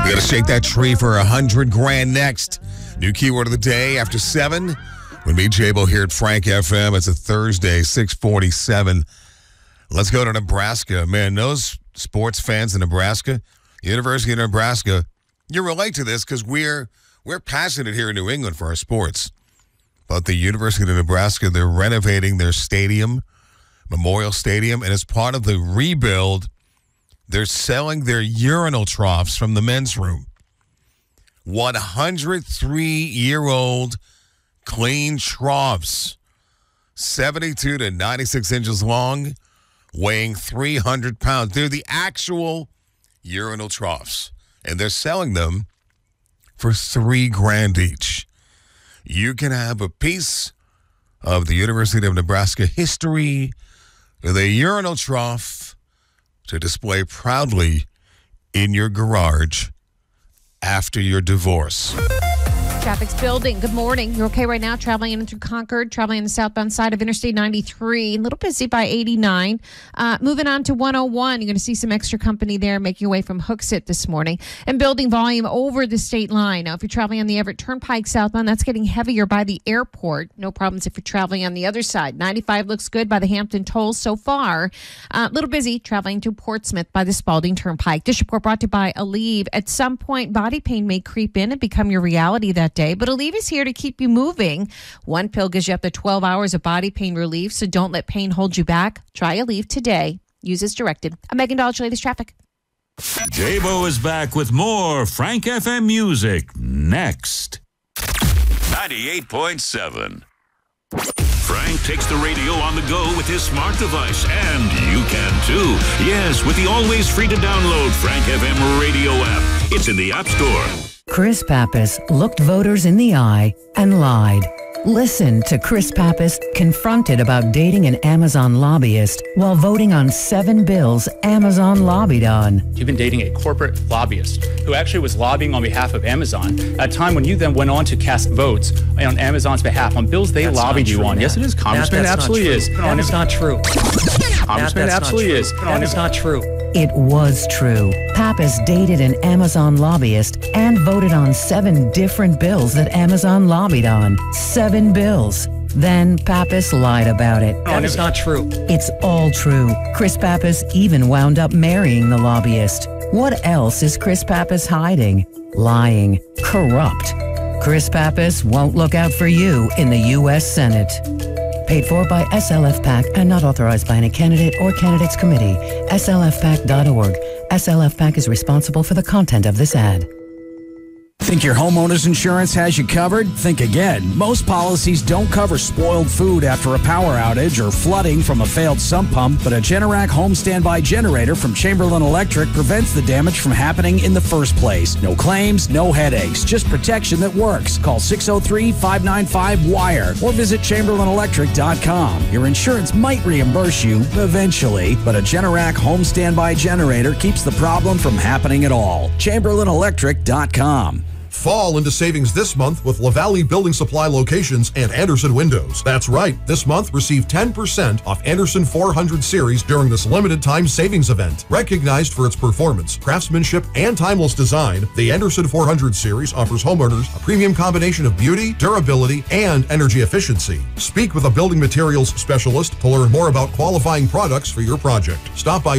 We got to shake that tree for 100 grand next. New keyword of the day after 7. With me, J-Bo, here at Frank FM. It's a Thursday, 6:47. Let's go to Nebraska. Man, those sports fans in Nebraska, University of Nebraska, you relate to this because we're passionate here in New England for our sports. But the University of Nebraska, they're renovating their stadium, Memorial Stadium, and as part of the rebuild, they're selling their urinal troughs from the men's room. 103-year-old clean troughs, 72 to 96 inches long, weighing 300 pounds. They're the actual urinal troughs, and they're selling them for $3 grand each. You can have a piece of the University of Nebraska history with a urinal trough to display proudly in your garage after your divorce. Traffic's building. Good morning. You're okay right now? Traveling in through Concord, traveling on the southbound side of Interstate 93. A little busy by 89. Moving on to 101. You're going to see some extra company there making your way from Hooksett this morning. And building volume over the state line. Now, if you're traveling on the Everett Turnpike southbound, that's getting heavier by the airport. No problems if you're traveling on the other side. 95 looks good by the Hampton Tolls so far. A little busy traveling to Portsmouth by the Spalding Turnpike. This report brought to you by Aleve. At some point, body pain may creep in and become your reality that day, but Aleve is here to keep you moving. One pill gives you up to 12 hours of body pain relief, so don't let pain hold you back. Try Aleve today. Use as directed. I'm Megan Dodge, latest traffic. J-Bo is back with more Frank FM music next. 98.7. Frank takes the radio on the go with his smart device, and you can too. Yes, with the always free to download Frank FM radio app. It's in the App Store. Chris Pappas looked voters in the eye and lied. Listen to Chris Pappas confronted about dating an Amazon lobbyist while voting on 7 bills Amazon lobbied on. You've been dating a corporate lobbyist who actually was lobbying on behalf of Amazon at a time when you then went on to cast votes on Amazon's behalf on bills they lobbied you on. Yes, it is. Congressman, it absolutely is. That is not true. Congressman, it absolutely is. That is not true. It was true. Pappas dated an Amazon lobbyist and voted on 7 different bills that Amazon lobbied on. 7 bills. Then Pappas lied about it. That is not true. It's all true. Chris Pappas even wound up marrying the lobbyist. What else is Chris Pappas hiding? Lying. Corrupt. Chris Pappas won't look out for you in the U.S. Senate. Paid for by SLF PAC and not authorized by any candidate or candidates committee. SLFPAC.org. SLF PAC is responsible for the content of this ad. Think your homeowner's insurance has you covered? Think again. Most policies don't cover spoiled food after a power outage or flooding from a failed sump pump, but a Generac home standby generator from Chamberlain Electric prevents the damage from happening in the first place. No claims, no headaches, just protection that works. Call 603-595-WIRE or visit ChamberlainElectric.com. Your insurance might reimburse you eventually, but a Generac home standby generator keeps the problem from happening at all. ChamberlainElectric.com. Fall into savings this month with LaValle Building Supply locations and Anderson Windows. That's right. This month, receive 10% off Anderson 400 series during this limited time savings event. Recognized for its performance, craftsmanship, and timeless design, the Anderson 400 series offers homeowners a premium combination of beauty, durability, and energy efficiency. Speak with a building materials specialist to learn more about qualifying products for your project. Stop by